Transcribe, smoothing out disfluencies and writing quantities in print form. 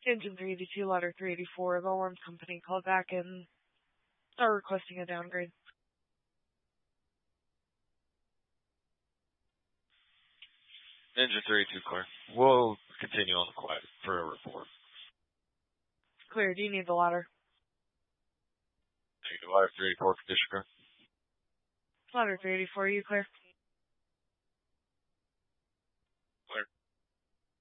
Engine 382, ladder 384, the alarm company called back and are requesting a downgrade. Engine 382, clear. We'll continue on the quiet for a report. Clear. Do you need the ladder? Ladder 384, condition clear. Ladder 384, you clear?